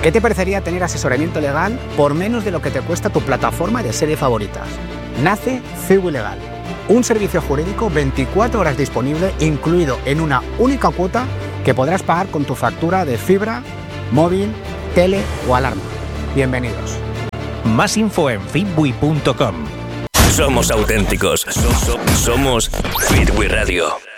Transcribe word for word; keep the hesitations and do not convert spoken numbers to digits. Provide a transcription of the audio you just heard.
¿Qué te parecería tener asesoramiento legal por menos de lo que te cuesta tu plataforma de series favoritas? Nace Cibu Legal, un servicio jurídico veinticuatro horas disponible, incluido en una única cuota que podrás pagar con tu factura de fibra, móvil, tele o alarma. Bienvenidos. Más info en fitbui punto com. Somos auténticos. So- so- somos Fitbui Radio.